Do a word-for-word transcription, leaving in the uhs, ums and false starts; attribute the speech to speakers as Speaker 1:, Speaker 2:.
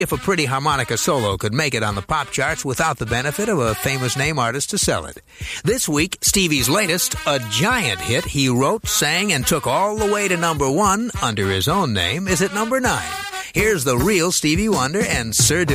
Speaker 1: if a pretty harmonica solo could make it on the pop charts without the benefit of a famous name artist to sell it. This week, Stevie's latest, a giant hit he wrote, sang, and took all the way to number one under his own name, is at number nine. Here's the real Stevie Wonder and Sir